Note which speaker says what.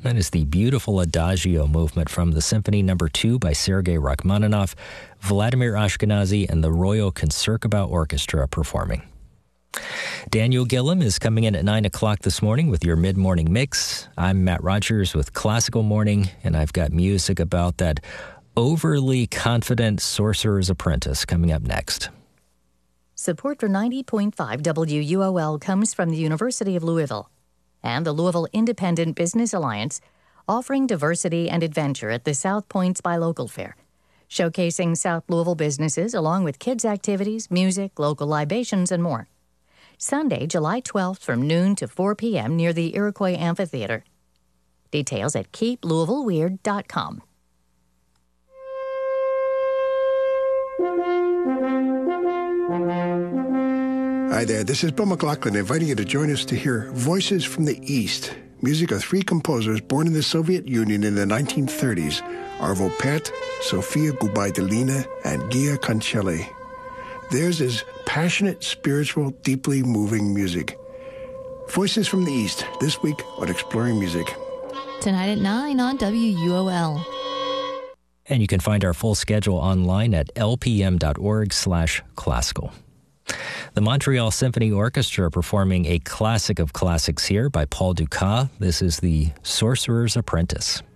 Speaker 1: That is the beautiful Adagio movement from the Symphony No. 2 by Sergei Rachmaninoff, Vladimir Ashkenazy, and the Royal Concertgebouw Orchestra performing. Daniel Gillum is coming in at 9 o'clock this morning with your mid-morning mix. I'm Matt Rogers with Classical Morning, and I've got music about that overly confident sorcerer's apprentice coming up next.
Speaker 2: Support for 90.5 WUOL comes from the University of Louisville and the Louisville Independent Business Alliance, offering diversity and adventure at the South Points Buy Local Fair, showcasing South Louisville businesses along with kids' activities, music, local libations, and more. Sunday, July 12th from noon to 4 p.m. near the Iroquois Amphitheater. Details at keeplouisvilleweird.com.
Speaker 3: Hi there, this is Bill McLaughlin inviting you to join us to hear Voices from the East, music of three composers born in the Soviet Union in the 1930s, Arvo Pärt, Sofia Gubaidulina, and Gia Concelli. Theirs is passionate, spiritual, deeply moving music. Voices from the East, this week on Exploring Music.
Speaker 4: Tonight at 9 on WUOL.
Speaker 1: And you can find our full schedule online at lpm.org/classical. The Montreal Symphony Orchestra performing a classic of classics here by Paul Dukas. This is The Sorcerer's Apprentice.